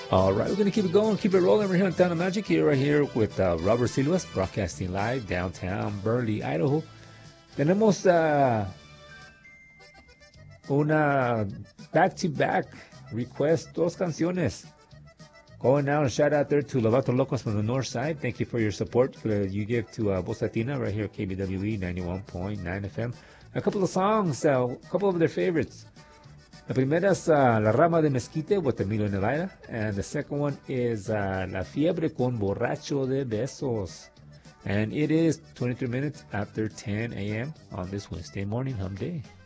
All right, we're going to keep it going, keep it rolling. We're here on Town of Magic, right here with Robert Silvas, broadcasting live downtown Burley, Idaho. Tenemos una back-to-back request, dos canciones. Going now, shout out there to Lovato Locos from the north side. Thank you for your support you give to Voz Latina right here at KBWE 91.9 FM. A couple of songs, a couple of their favorites. La primera es La Rama de Mezquite with Emilio Nevada. And the second one is La Fiebre con Borracho de Besos. And it is 23 minutes after 10 a.m. on this Wednesday morning, hump day.